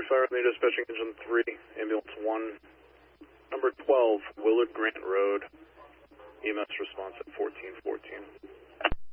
Fire with me, dispatching engine 3, ambulance 1, number 12, Willard Grant Road, EMS response at 1414.